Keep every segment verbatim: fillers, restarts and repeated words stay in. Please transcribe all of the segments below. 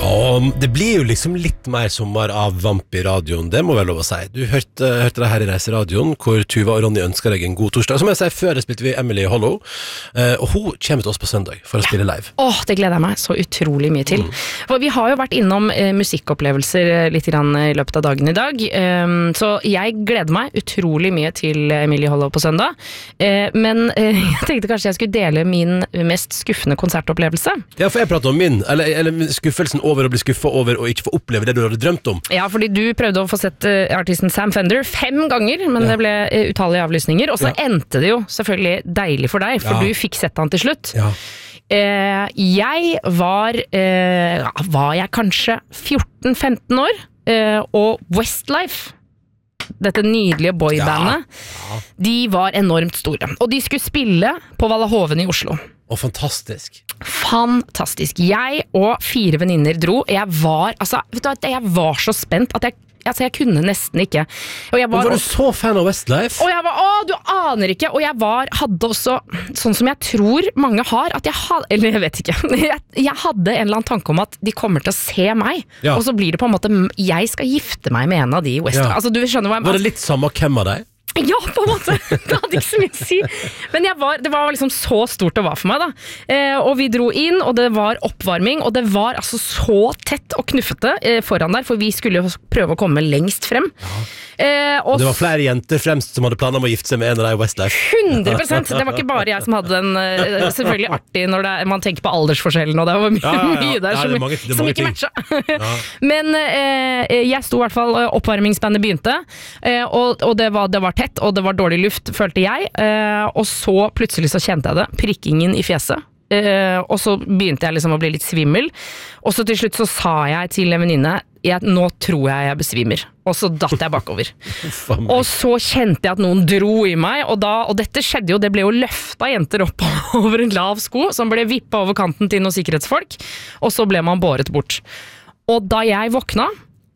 Og det blir jo liksom litt mer sommer av Vamp I radioen, det må vel lov å si. Du hørte, hørte det her I Reiseradioen, hvor Tuva og Ronny ønsker deg en god torsdag. Som jeg sier, før det spilte vi Emily Hollow, og hun kommer til oss på søndag for å spille live. Åh, det gleder jeg meg så utrolig mye til. Mm. For vi har jo vært innom eh, musikkopplevelser litt grann I løpet av dagen I dag, um, så jeg gleder meg utrolig mye til Emily Hollow på søndag. Uh, men uh, jeg tenkte kanskje jeg skulle dele min mest skuffende konsertopplevelse. Ja, for jeg prater om min, eller, eller skuffelsen over å bli skuffet over å ikke få oppleve det du hadde drømt om. Ja, fordi du prøvde å få sett uh, artisten Sam Fender fem ganger, men ja. Det ble uh, utallige avlysninger, og så ja. Endte det jo selvfølgelig deilig for deg, for ja. Du fikk sett han til slutt. Ja. Uh, jeg var, uh, var jeg kanskje fjorten femten år, uh, og Westlife, dette nydelige boybandet, ja. Ja. De var enormt store, og de skulle spille på Vallahoven I Oslo. Og fantastisk. Fantastisk. Jeg og fire venninner dro. Jeg var, altså, vet du hva, jeg var så spent at jeg, altså, jeg kunne nesten ikke. Og jeg var, var du så fan av Westlife? Og jeg var, å, du aner ikke. Og jeg var, hadde også, sånn som jeg tror mange har, at jeg hadde, eller jeg vet ikke, jeg, jeg hadde en eller annen tanke om at de kommer til å se meg, ja. Og så blir det på en måte, jeg skal gifte meg med en av de i Westlife. Ja. Altså, du skjønner hva jeg... Var det litt samme hvem av deg? Ja, på en måte. Det hadde ikke så mye å si. Men jeg var, det var liksom så stort det var for meg da. Eh, og vi dro inn, og det var oppvarming, og det var altså så tett og knuffete eh, foran der, for vi skulle prøve å komme lengst frem. Ja. Eh, og, og det var flere jenter fremst som hadde planer om å gifte seg med en av deg i Westlife. hundre prosent. Det var ikke bare jeg som hadde den, eh, selvfølgelig artig når det, man tenker på aldersforskjellen, og det var mye, ja, ja, ja. mye der ja, som, mange, som ikke matcha. Ja. Men eh, jeg sto I hvert fall, oppvarmingsbandet begynte, eh, og, og det, var, det var tett, og det var dårlig luft, følte jeg, eh, og så plutselig så kjente jeg det, prikkingen I fjeset, eh, og så begynte jeg liksom å bli litt svimmel, og så til slutt så sa jeg til en venninne, jeg, nå tror jeg jeg besvimer, og så datt jeg bakover. Og så kjente jeg at noen dro I meg, og, da, og dette skjedde jo, det ble jo løftet jenter opp over en lav sko, som ble vippet over kanten til noen sikkerhetsfolk, og så ble man båret bort. Og da jeg våkna,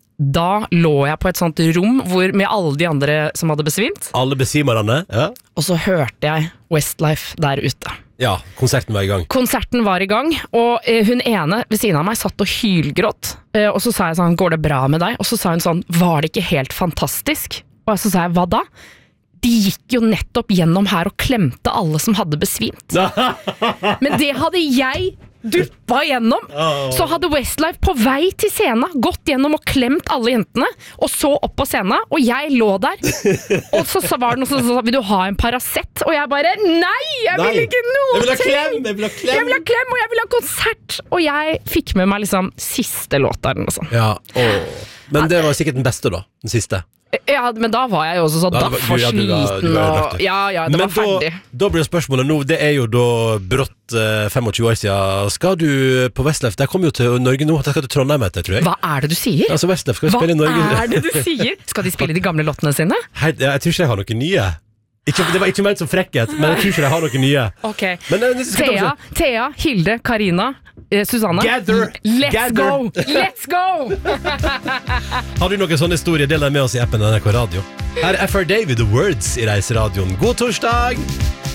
da lå jeg på et sånt rom hvor, med alle de andre som hadde besvimt. Alle besvimerne, ja. Og så hørte jeg Westlife der ute. Ja, konserten var I gang. Konserten var I gang, og eh, hun ene ved siden av meg satt og hylgrått. Eh, og så sa jeg sånn, går det bra med deg? Og så sa hun sånn, var det ikke helt fantastisk? Og så sa jeg, hva da? De gikk jo nettopp gjennom her og klemte alle som hadde besvimt. Men det hadde jeg duppa gjennom. Oh. Så hadde Westlife på vei til scenen gått gjennom og klemt alle jentene, og så opp på scenen, og jeg lå der. Og så, så var det noe som sa, vil du ha en Paracet? Og jeg bare, nei, jeg vil ikke noe jeg vil ha klem, jeg vil ha klem. Jeg vil ha klem, og jeg vil ha konsert. Og jeg fikk med meg liksom siste låta eller noe sånt. Ja, oh. Men det var sikkert den beste da, den siste. Ja, men da var jeg jo også så daff og sliten og, ja, ja, det men var ferdig da, da blir spørsmålet nå, det er jo da brått eh, tjuefem år siden. Skal du på Westlife? Der kommer jo til Norge nå, der skal til Trondheim etter, tror jeg. Hva er det du sier? Altså Westlife skal Hva spille I Norge. Hva er det du sier? Skal de spille de gamle låtene sine? Hei, jeg tror ikke jeg har noen nye. Ikke, det var ikke ment som frekkhet, men jeg tror ikke jeg har noen nye. Ok, men, Thea, Thea, Hilde, Karina, eh, Susanne. Gather, Let's gather. go, let's go! Har du noen sånne historier, del deg med oss I appen N R K Radio. Her er F R David The Words I Reiseradioen. God torsdag!